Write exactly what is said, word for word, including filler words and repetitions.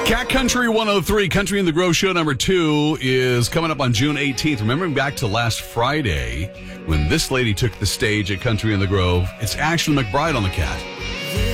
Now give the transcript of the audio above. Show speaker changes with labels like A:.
A: Cat Country one oh three, Country in the Grove show number two is coming up on June eighteenth. Remembering back to last Friday when this lady took the stage at Country in the Grove, it's Ashley McBride on the Cat.